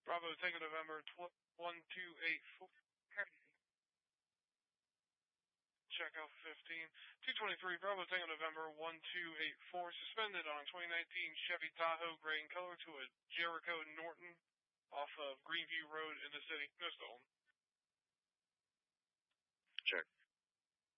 Bravo Tango November 1284. Check out 15. 223 Bravo Tango November 1284. Suspended on 2019 Chevy Tahoe gray in color to a Jericho Norton off of Greenview Road in the city. No stolen. Check.